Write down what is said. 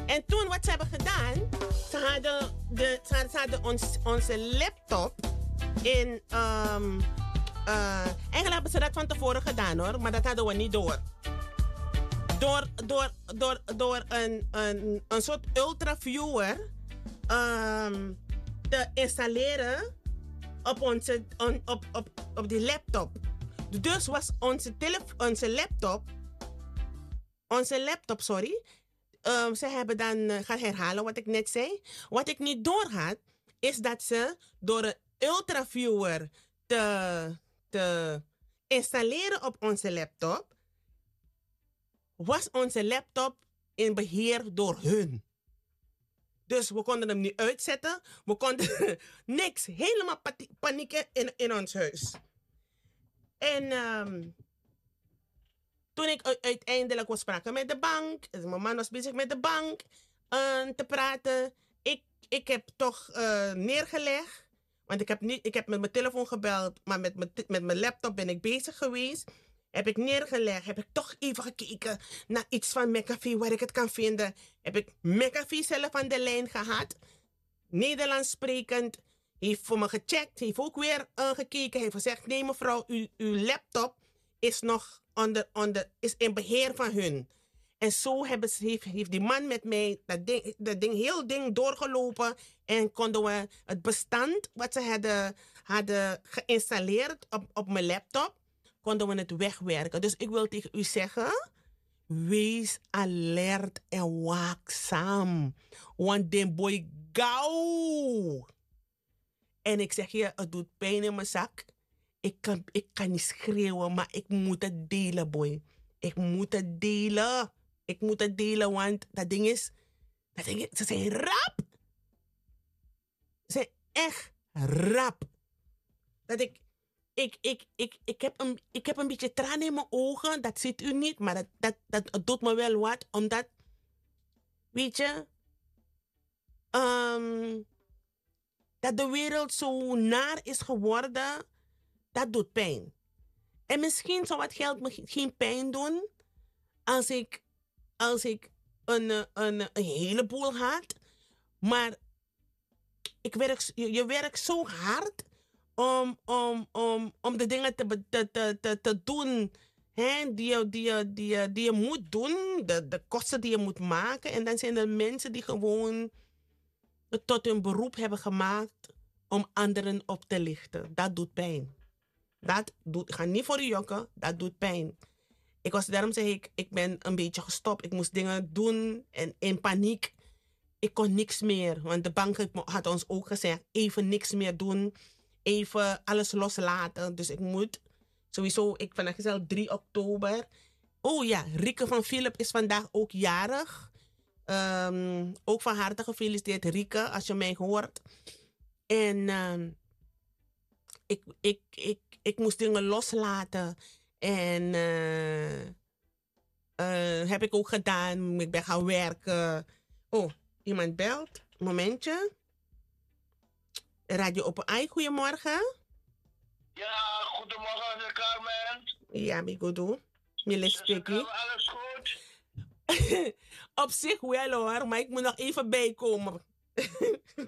En toen, wat ze hebben gedaan, ze hadden onze laptop in... eigenlijk hebben ze dat van tevoren gedaan hoor, maar dat hadden we niet door. Door een soort ultraviewer te installeren op die laptop. Dus was onze laptop, sorry. Ze hebben dan, gaan herhalen wat ik net zei. Wat ik niet door had, is dat ze door een ultraviewer te installeren op onze laptop, was onze laptop in beheer door hun. Dus we konden hem niet uitzetten. We konden niks. Helemaal paniek in ons huis. En toen ik uiteindelijk was spraken met de bank. Mijn man was bezig met de bank te praten. Ik heb toch neergelegd. Want ik heb met mijn telefoon gebeld. Maar met mijn laptop ben ik bezig geweest. Heb ik neergelegd. Heb ik toch even gekeken naar iets van McAfee waar ik het kan vinden. Heb ik McAfee zelf aan de lijn gehad. Nederlands sprekend. Heeft voor me gecheckt. Heeft ook weer gekeken. Heeft gezegd, nee mevrouw, uw laptop is nog is in beheer van hun. En zo heeft die man met mij heel ding doorgelopen. En konden we het bestand wat ze hadden geïnstalleerd op mijn laptop, konden we het wegwerken. Dus ik wil tegen u zeggen, wees alert en waakzaam. Want den boy gauw. En ik zeg je, het doet pijn in mijn zak. Ik kan niet schreeuwen, maar ik moet het delen, boy. Ik moet het delen. Ik moet het delen, want dat ding is, ze zijn rap. Ze zijn echt rap. Dat ik heb een beetje tranen in mijn ogen. Dat ziet u niet, maar dat doet me wel wat. Omdat, weet je, dat de wereld zo naar is geworden, dat doet pijn. En misschien zou het geld me geen pijn doen als ik een heleboel had. Maar je werkt zo hard om de dingen te doen, hè, die je moet doen. De kosten die je moet maken. En dan zijn er mensen die gewoon het tot hun beroep hebben gemaakt om anderen op te lichten. Dat doet pijn. Ik ga niet voor u jokken, dat doet pijn. Daarom zeg ik ben een beetje gestopt. Ik moest dingen doen en in paniek. Ik kon niks meer. Want de bank had ons ook gezegd, even niks meer doen. Even alles loslaten. Dus ik moet sowieso, vandaag is al 3 oktober. Oh ja, Rieke van Philip is vandaag ook jarig. Ook van harte gefeliciteerd, Rieke, als je mij hoort. En ik moest dingen loslaten. En heb ik ook gedaan. Ik ben gaan werken. Oh, iemand belt. Momentje. Radio Open Ai, goedemorgen. Ja, goedemorgen, meneer Carmen. Ja, Migudu. Alles goed? Op zich wel hoor, maar ik moet nog even bijkomen.